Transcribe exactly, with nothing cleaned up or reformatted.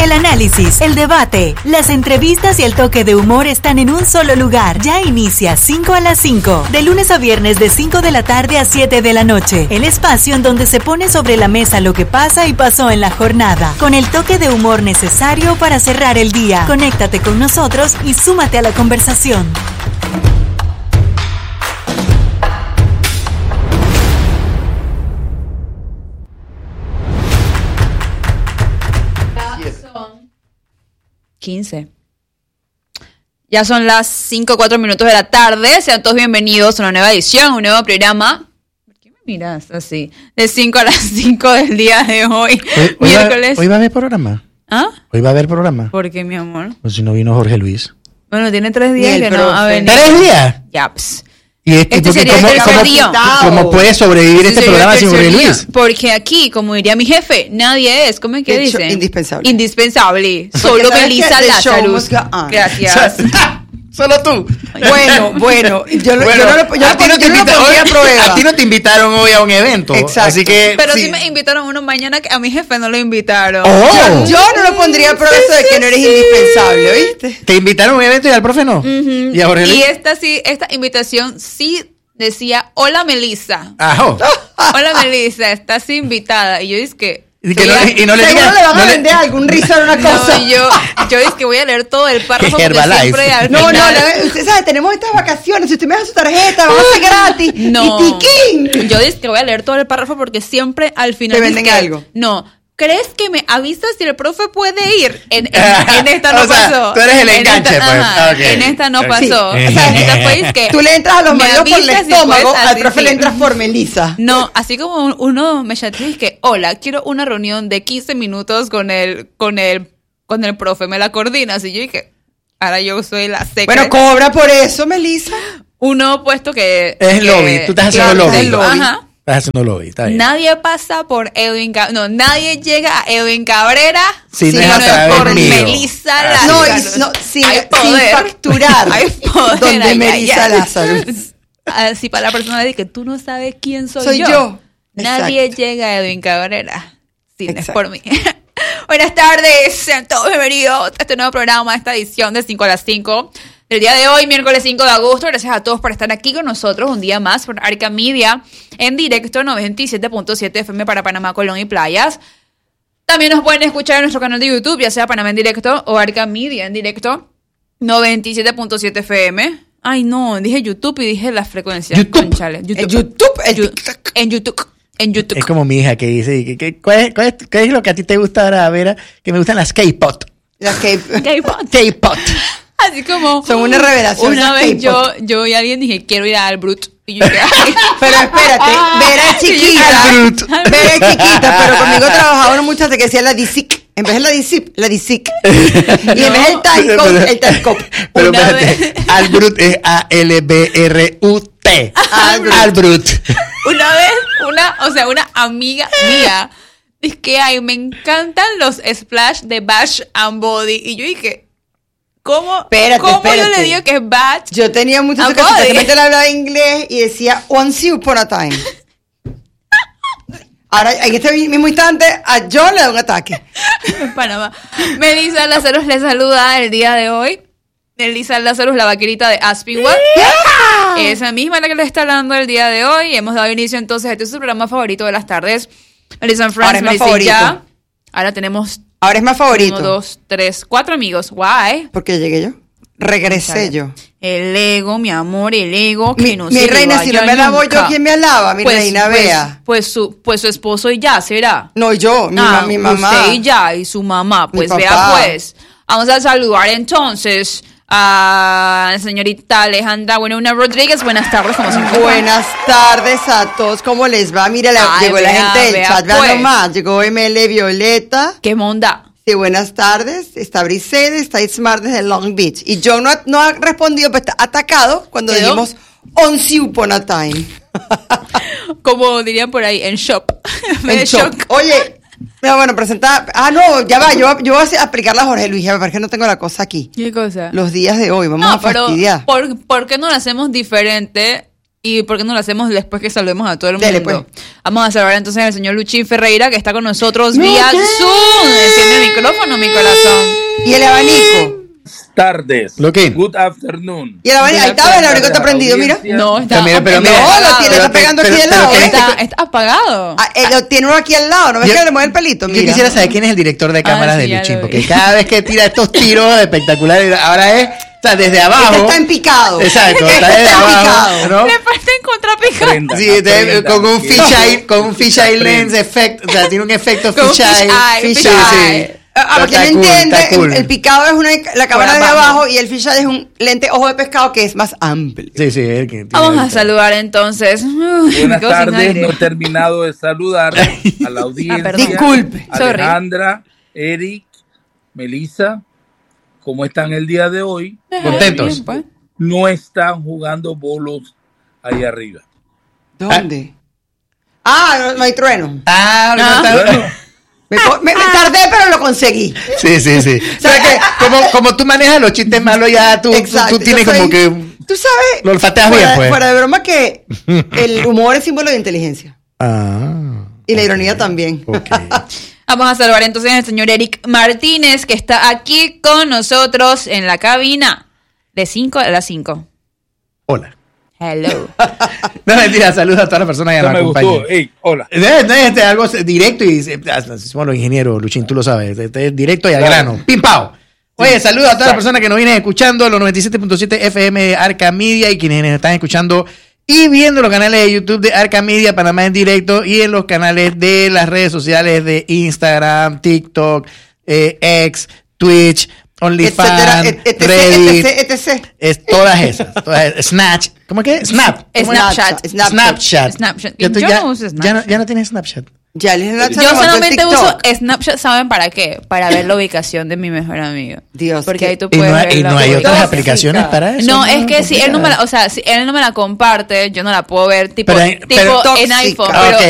El análisis, el debate, las entrevistas y el toque de humor están en un solo lugar. Ya inicia cinco a las cinco, de lunes a viernes de cinco de la tarde a siete de la noche. El espacio en donde se pone sobre la mesa lo que pasa y pasó en la jornada, con el toque de humor necesario para cerrar el día. Conéctate con nosotros y súmate a la conversación. quince. Ya son las cinco, cuatro minutos de la tarde. Sean todos bienvenidos a una nueva edición, un nuevo programa. ¿Por qué me miras así? De cinco a las cinco del día de hoy. Hoy, hoy miércoles. Va, ¿Hoy va a haber programa? ¿Ah? ¿Hoy va a haber programa? ¿Por qué, mi amor? Pues si no vino Jorge Luis. Bueno, tiene tres días que no ha venido. ¿Tres días? Yaps. Y este, este sería ¿cómo, el tercer cómo, día. ¿Cómo puede sobrevivir Este este programa sin Jorge Luis? Porque aquí, como diría mi jefe, nadie es, ¿cómo es que dice? Indispensable. Indispensable. Solo Melissa Lazarus. Gracias. Solo tú. Bueno, bueno. Yo, bueno, yo no lo, yo a, ti no te yo invita, lo hoy, a prueba. a ti no te invitaron hoy a un evento. Exacto. Así que, Pero sí. sí me invitaron uno mañana que a mi jefe no lo invitaron. Oh. Yo, yo no lo pondría a prueba eso de que no eres indispensable, ¿oíste? Te invitaron a un evento y al profe no. Uh-huh. Y, a Jorge Luis? Y esta sí, esta invitación sí decía, hola Melissa. Ajo. Hola Melissa, estás invitada. Y yo dije que... Y, que no, y no le Seguro digas, le van no a le- vender algún risor una cosa. No, yo, yo dije que voy a leer todo el párrafo porque Herbalife. siempre al No, no, final- la- usted sabe, tenemos estas vacaciones, si usted me da su tarjeta, va a ser gratis. No. Y tiquín. Yo dije que voy a leer todo el párrafo porque siempre al final Te venden dizque, algo. No. ¿Crees que me avisas si el profe puede ir? En, en, en esta no O sea, pasó. tú eres el En enganche, esta, pues. ajá, Ok. En esta no Sí. pasó. Sí. O sea, en esta fue que Tú le entras a los me maridos por el avisas si estómago, puedes, al así profe sí. le entras por Melissa. No, así como uno me chateó y que, hola, quiero una reunión de quince minutos con el, con el, con el profe, me la coordinas. Y yo dije, ahora yo soy la secre. Bueno, cobra por eso, Melissa. Uno puesto que... Es que- lobby, tú estás haciendo claro, lobby. es lobby. Ajá. Estás haciendo lobby, está bien. Nadie pasa por Edwin Cabrera. No, nadie llega a Edwin Cabrera Si si no es no a es través por mío. Melissa Ah, No, Lazarus. y, no sin, Hay sin poder. facturar. Hay poder Donde allá, Melissa allá. Lazarus. Así para la persona de que tú no sabes quién soy, Soy yo. yo. Nadie Exacto. llega a Edwin Cabrera si no es Exacto. por mí. Buenas tardes, sean todos bienvenidos a este nuevo programa, a esta edición de cinco a las cinco. El día de hoy, miércoles cinco de agosto, gracias a todos por estar aquí con nosotros un día más por Arca Media en directo noventa y siete punto siete F M para Panamá, Colón y Playas. También nos pueden escuchar en nuestro canal de YouTube, ya sea Panamá en directo o Arca Media en directo noventa y siete punto siete F M. Ay, no, dije YouTube y dije la frecuencia. YouTube. Conchale, En YouTube, el Yu- TikTok. en YouTube. En YouTube. Es como mi hija que dice, que- que- ¿cuál, es, cuál es- ¿qué es lo que a ti te gusta ahora, Vera? Que me gustan las K-pop. Las que K-pop. K-pop. Así como... son una revelación. Una las vez K-pop. yo, yo y alguien dije, quiero ir a Albroot. Y yo dije, ay, Pero espérate, Vera es chiquita. Albroot. Vera es chiquita, pero conmigo trabajaba una muchacha que decía la D I C I C. En vez de la D I C I P, la D I C I C. Y en vez del Taiko, el Taiko. Pero Una espérate, Albroot es A L B R U T. Albroot. Albroot. una vez, una, o sea, una amiga mía, es que, ay, me encantan los splash de Bash and Body. Y yo dije, ¿cómo, Espérate, ¿cómo yo espérate. le digo que es Bash? Yo tenía muchos A que body. supuestamente le hablaba inglés y decía once upon a time. Ahora, en este mismo instante, a John le da un ataque. En Panamá. Melissa Lazarus le saluda el día de hoy. Melissa Lazarus, la vaquerita de Aspinwall. Yeah. Esa misma es la que le está hablando el día de hoy. Hemos dado inicio entonces a este es su programa favorito de las tardes. Melissa and Ahora Friends, es más Melissa y favorito. ya. Ahora tenemos Ahora es más favorito. uno, dos, tres, cuatro amigos. Guay. Porque llegué yo. Regresé yo. El ego, mi amor, el ego que Mi, no mi se reina, vaya si no me alabo nunca. yo, ¿quién me alaba? Mi Pues- reina, pues- vea. Pues su, pues su esposo y ya será. No, yo, mi, Ah, ma- mi mamá. Usted y ya, y su mamá. Mi Pues papá. vea, pues. Vamos a saludar entonces a la señorita Alejandra Buenuna Rodríguez. Buenas tardes, como siempre. Buenas tardes a todos, ¿cómo les va? Mira, la- Ay, llegó la vea, gente del vea, chat, vean pues. nomás. Llegó M L Violeta. ¿Qué monda? Sí, buenas tardes. Está Briseida, está Ismar desde Long Beach. Y John no ha, no ha respondido, pero está atacado cuando ¿Quedó? dijimos once upon a time. Como dirían por ahí, en shop. En En shock. shock. Oye, no, bueno, presenta. Ah, no, ya va. Yo, yo voy a aplicarla a Jorge Luis, ya me parece que no tengo la cosa aquí. ¿Qué cosa? Los días de hoy, vamos no, a pero fastidiar. ¿por, ¿por qué no lo hacemos diferente ¿Y por qué no lo hacemos después que saludemos a todo el mundo? Dele, pues. Vamos a saludar entonces al señor Luchín Ferreira, que está con nosotros No, vía ¿qué? Zoom. Enciende el micrófono, mi corazón. Y el abanico. Tardes. Loquín. Good afternoon. Y el abanico. Ahí está, el abanico está prendido, mira. No, está Pero mira, pero apagado. mira. No, lo tiene, Pero está te- pegando pero- aquí al pero lado. te- ¿eh? Está, está apagado. Ah, eh, lo tiene uno aquí al lado, ¿no ves Yo- que le mueve el pelito? Yo Mira. quisiera saber quién es el director de cámaras Ah, sí, de ya Luchín, lo porque vi. cada vez que tira estos tiros espectaculares, ahora es, o sea, desde abajo. Este está en picado. Exacto, Este está desde está en abajo, picado. ¿no? Le falta encontrar picado. Aprendan, Sí, de- aprendan, con un que- fisheye, con un fisheye Aprendan. lens effect, o sea, tiene un efecto Con un fisheye. fisheye, Sí, fisheye. sí. Ah, para Está quien no cool, entiende, está cool. el, el picado es una, la cámara Por de abajo. abajo y el fisheye es un lente ojo de pescado que es más amplio. Sí, sí, es el que tiene Vamos a el- saludar entonces. Uy, Buenas me quedo sin tardes, aire. no he terminado de saludar a la audiencia. perdón. Disculpe. Sorry. Alejandra, Eric, Melissa, ¿cómo están el día de hoy? Contentos. Bien, pues. No están jugando bolos ahí arriba. ¿Dónde? Ah, no, no hay trueno. Ah, no, Ah. está- Bueno, Me, co- me- me tardé, pero lo conseguí. Sí, sí, sí. O sea que como, como tú manejas los chistes malos ya, tú, tú, Exacto. tú tienes Yo soy- como que... Tú sabes. Lo olfateas fuera, bien, pues. Fuera de broma que el humor es símbolo de inteligencia. Ah. Y la ironía también. Ok. Vamos a saludar entonces al señor Eric Martínez, que está aquí con nosotros en la cabina de cinco a las cinco. Hola. Hello. No, mentira, saludos a todas las personas que eso nos me acompañan. gustó. Ey, hola. No es, no es este, algo directo y somos los ingenieros, Luchín, tú lo sabes, este es directo y al Claro. grano. ¡Pim, pao! Oye, saludos a todas las personas que nos vienen escuchando, los noventa y siete punto siete F M de Arca Media y quienes nos están escuchando y viendo los canales de YouTube de Arca Media Panamá en directo y en los canales de las redes sociales de Instagram, TikTok, eh, X, Twitch, Etcétera, OnlyFans, et- etc, Reddit, etc, etc. es todas esas, todas esas. Snatch, ¿cómo que? Snap. ¿Cómo es? Snapchat. Snapchat. Snapchat. Snapchat. Ya tú- Yo ya- no uso Ya no, Snapchat. ya no tienes Snapchat. Ya les Yo solamente uso Snapchat, ¿saben para qué? Para ver la ubicación de mi mejor amigo. Dios, Porque qué- ahí tú Y puedes no, ver hay- y la no hay ubicación. otras Tóxica. aplicaciones para eso. No, es que si él no me la, o sea, si él no me la comparte, yo no la puedo ver tipo, Pero- tipo pero- en Tóxica. iPhone. Ah, Pero ok,